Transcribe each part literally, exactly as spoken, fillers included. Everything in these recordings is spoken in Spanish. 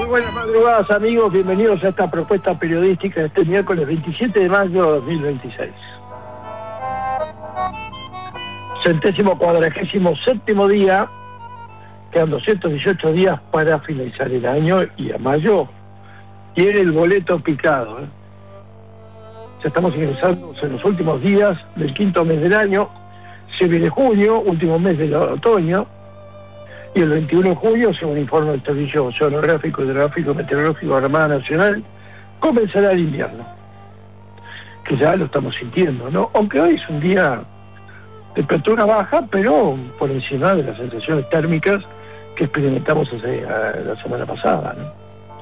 Muy buenas madrugadas, amigos, bienvenidos a esta propuesta periodística de este miércoles veintisiete de mayo de dos mil veintiséis. Centésimo cuadragésimo séptimo día, quedan doscientos dieciocho días para finalizar el año y a mayo tiene el boleto picado, ¿eh? Ya estamos ingresando en los últimos días del quinto mes del año, se viene junio, último mes del otoño, y el veintiuno de junio, según informa el Servicio Oceanográfico, Hidrográfico, Meteorológico de la Armada Nacional, comenzará el invierno, que ya lo estamos sintiendo, ¿no? Aunque hoy es un día de temperatura baja, pero por encima de las sensaciones térmicas que experimentamos hace, a, la semana pasada, ¿no?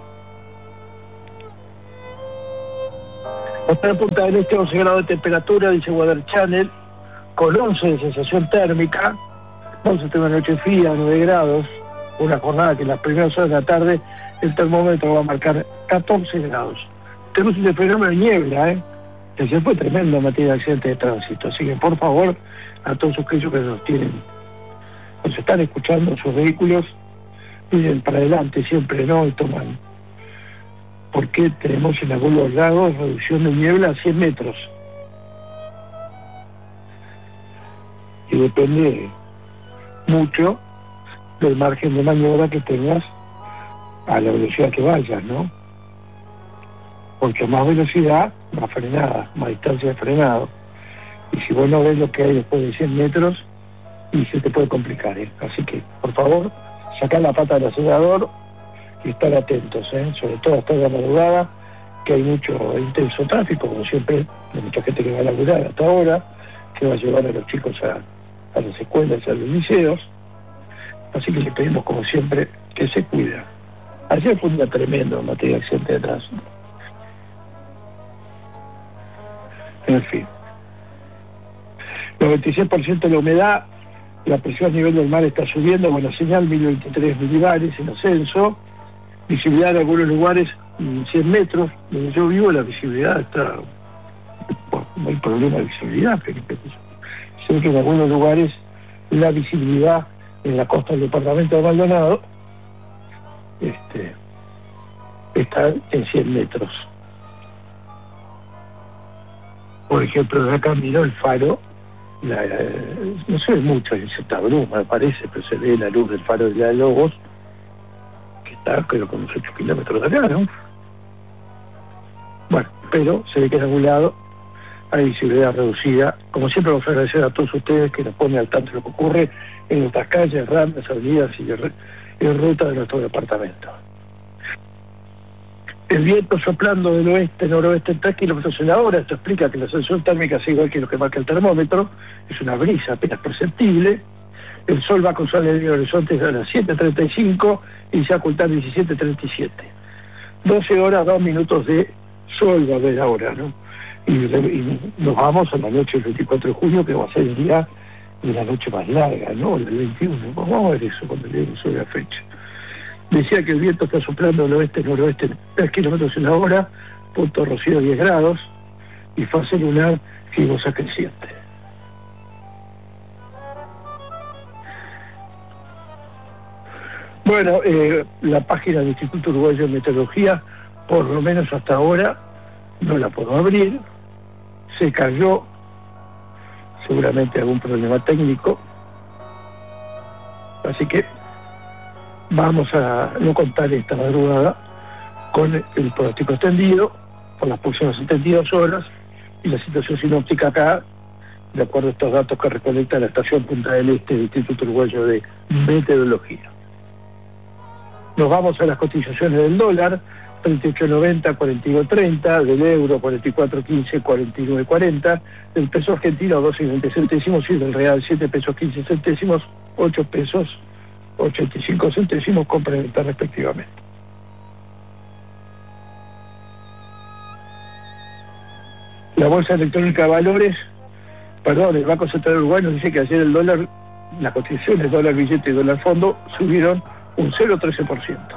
Hasta la punta del este, once grados de temperatura, dice Weather Channel, con once de sensación térmica. Vamos a tener una noche fría, nueve grados, una jornada que en las primeras horas de la tarde el termómetro va a marcar catorce grados. Tenemos un fenómeno de niebla, ¿eh? que ayer fue tremendo en materia de accidentes de tránsito, así que por favor, a todos aquellos que nos tienen, nos están escuchando en sus vehículos, miren para adelante siempre, ¿no? Y toman, porque tenemos en algunos lados reducción de niebla a cien metros. Y depende mucho del margen de maniobra que tengas a la velocidad que vayas, ¿no? Porque más velocidad, más frenada, más distancia de frenado. Y si vos no ves lo que hay después de cien metros, y se te puede complicar, ¿eh? Así que, por favor, sacar la pata del acelerador y estar atentos, ¿eh? Sobre todo hasta la madrugada, que hay mucho intenso tráfico, como siempre, hay mucha gente que va a laburar hasta ahora, que va a llevar a los chicos a a las escuelas, a los liceos, así que le pedimos como siempre que se cuida. Ayer fue un día tremendo en materia de accidente de tránsito. En fin. noventa y seis por ciento de la humedad, la presión a nivel del mar está subiendo, buena señal, mil veintitrés milibares en ascenso, visibilidad en algunos lugares, cien metros, donde yo vivo la visibilidad está, bueno, no hay problema de visibilidad, pero sé que en algunos lugares la visibilidad en la costa del departamento de Maldonado este, está en cien metros. Por ejemplo, de acá miró el faro, la, no se ve mucho, hay cierta bruma, me parece, pero se ve la luz del faro de la Lobos, que está creo con unos ocho kilómetros de acá, ¿no? Bueno, pero se ve que en algún lado hay visibilidad reducida. Como siempre, vamos a agradecer a todos ustedes que nos ponen al tanto de lo que ocurre en nuestras calles, ramas, avenidas y en ruta de nuestro departamento. El viento soplando del oeste-noroeste en tres kilómetros en la hora, esto explica que la sensación térmica es igual que lo que marca el termómetro, es una brisa apenas perceptible. El sol va a cruzar el horizonte a las siete treinta y cinco y se va a ocultar diecisiete treinta y siete. doce horas, dos minutos de sol va a haber ahora, ¿no? Y, y nos vamos a la noche del veinticuatro de junio, que va a ser el día de la noche más larga, ¿no? El veintiuno. Vamos a ver eso cuando lleguemos sobre la fecha. Decía que el viento está soplando del oeste-noroeste tres kilómetros en la hora, punto rocío diez grados, y fase lunar gibosa creciente. Bueno, eh, la página del Instituto Uruguayo de Meteorología, por lo menos hasta ahora, no la puedo abrir, se cayó, seguramente algún problema técnico, así que vamos a no contar esta madrugada con el pronóstico extendido por las próximas setenta y dos horas y la situación sinóptica acá, de acuerdo a estos datos que recolecta la estación Punta del Este del Instituto Uruguayo de Meteorología. Nos vamos a las cotizaciones del dólar, treinta y ocho noventa, cuarenta y dos treinta, del euro cuarenta y cuatro quince, cuarenta y nueve cuarenta, del peso argentino doce veinte centésimos y del real siete pesos quince centésimos, ocho pesos ochenta y cinco centésimos complementar respectivamente. La Bolsa Electrónica de Valores, perdón, el Banco Central Uruguayo nos dice que ayer el dólar, las cotizaciones dólar billete y dólar fondo subieron un cero coma trece por ciento.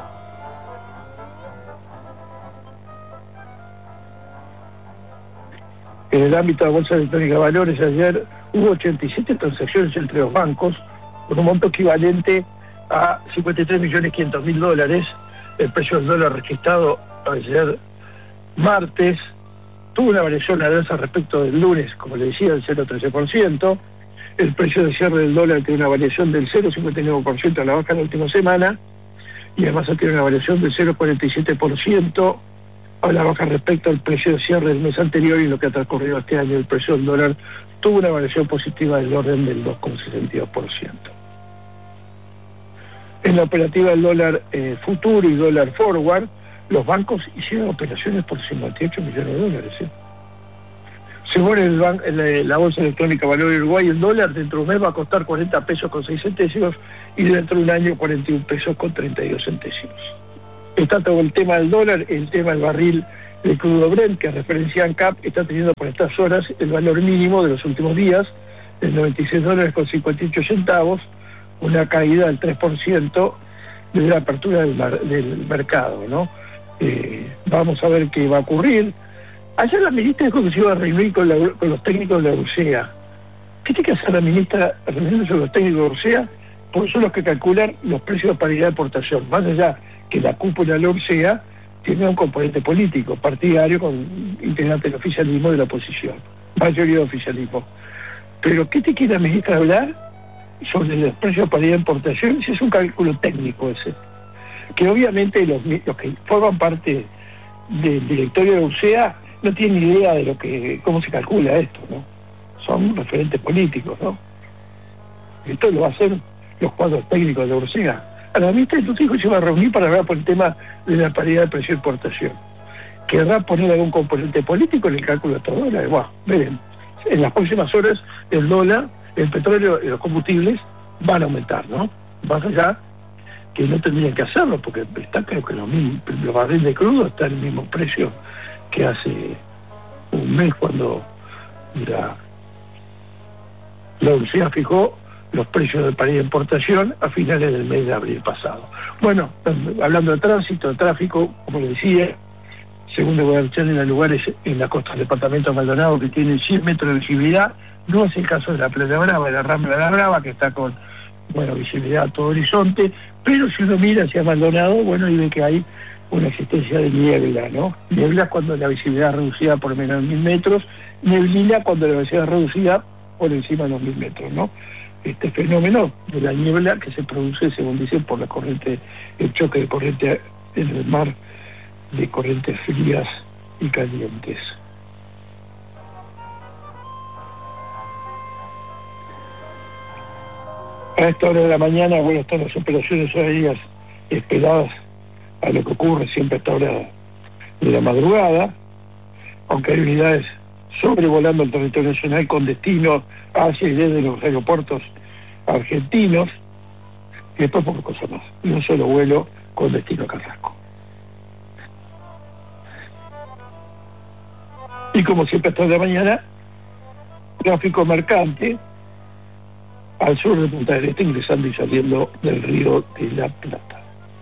En el ámbito de la Bolsa Electrónica de Valores, ayer hubo ochenta y siete transacciones entre los bancos, con un monto equivalente a cincuenta y tres millones quinientos mil dólares, El precio del dólar registrado ayer martes tuvo una variación a la alza respecto del lunes, como le decía, del cero coma trece por ciento. El precio de cierre del dólar tiene una variación del cero coma cincuenta y nueve por ciento a la baja en la última semana, y además tiene una variación del cero coma cuarenta y siete por ciento a la baja respecto al precio de cierre del mes anterior, y lo que ha transcurrido este año el precio del dólar tuvo una variación positiva del orden del dos coma sesenta y dos por ciento. En la operativa del dólar eh, futuro y dólar forward, los bancos hicieron operaciones por cincuenta y ocho millones de dólares. ¿eh? Según el ban la, la Bolsa Electrónica Valor de Uruguay, el dólar dentro de un mes va a costar cuarenta pesos con seis centésimos y dentro de un año cuarenta y un pesos con treinta y dos centésimos. Está todo el tema del dólar, el tema del barril de crudo Brent, que referencia ANCAP, está teniendo por estas horas el valor mínimo de los últimos días, de noventa y seis dólares con cincuenta y ocho centavos, una caída del tres por ciento desde la apertura del, mar, del mercado, ¿no? Eh, vamos a ver qué va a ocurrir. Ayer la ministra dijo que se iba a reunir con, la, con los técnicos de la URSEA. ¿Qué tiene que hacer la ministra reuniéndose con los técnicos de la URSEA? Porque son los que calculan los precios de paridad de exportación. Más allá que la cúpula de la URSEA tiene un componente político, partidario, con integrantes del oficialismo y de la oposición. Mayoría de oficialismo. Pero ¿qué te quiere la ministra hablar sobre los precios de paridad de importación? Ese es un cálculo técnico ese. Que obviamente los, los que forman parte del directorio de la URSEA no tienen idea de lo que cómo se calcula esto, ¿no? Son referentes políticos, ¿no? Esto lo va a hacer los cuadros técnicos de la URSEA. A la ministra de tus hijos se va a reunir para hablar por el tema de la paridad de precio de exportación. ¿Querrá poner algún componente político en el cálculo de estos dólares? Bueno, miren, en las próximas horas el dólar, el petróleo y los combustibles van a aumentar, ¿no? Más allá que no tendrían que hacerlo, porque está, creo que los, mismos, los barriles de crudo están en el mismo precio que hace un mes cuando la, la URSEA fijó los precios de paridad de importación a finales del mes de abril pasado. Bueno, hablando de tránsito, de tráfico, como les decía, según el Weather Channel, hay lugares en la costa del departamento de Maldonado que tienen cien metros de visibilidad. No es el caso de la Playa Brava, de la Rambla de la Brava, que está con, bueno, visibilidad a todo horizonte, pero si uno mira hacia Maldonado, bueno, y ve que hay una existencia de niebla, ¿no? Niebla cuando la visibilidad es reducida por menos de mil metros, neblina cuando la visibilidad es reducida por encima de los mil metros, ¿no? Este fenómeno de la niebla que se produce, según dicen, por la corriente, el choque de corriente en el mar, de corrientes frías y calientes. A esta hora de la mañana, bueno, están las operaciones aéreas esperadas a lo que ocurre siempre a esta hora de la madrugada, aunque hay unidades sobrevolando el territorio nacional con destino hacia y desde los aeropuertos argentinos, y después poca cosa más, y un solo vuelo con destino a Carrasco. Y como siempre hasta la mañana, tráfico mercante al sur de Punta del Este, ingresando y saliendo del Río de la Plata.